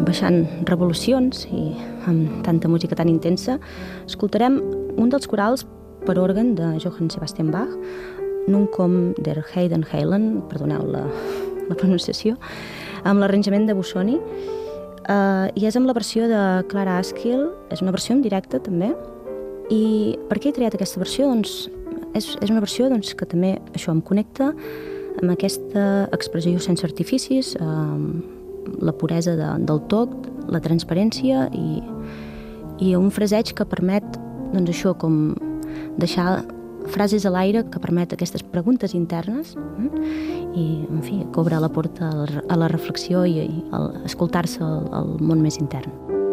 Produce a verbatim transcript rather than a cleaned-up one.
baixant revolucions i amb tanta música tan intensa, escoltarem un dels corals per òrgan de Johann Sebastian Bach, Nunkom der Heiden Heilen, perdoneu la, la pronunciació, amb l'arranjament de Busoni, uh, i és amb la versió de Clara Askill, és una versió en directe també. I per què he triat aquesta versió? Doncs és, és una versió doncs, que també això em connecta amb aquesta expressió sense artificis, uh, la puresa de, del toc, la transparència i, i un fraseig que permet doncs això, com deixar frases a l'aire que permet aquestes preguntes internes eh? I, en fi, que obre la porta a la reflexió i, i a escoltar-se al, al món més intern.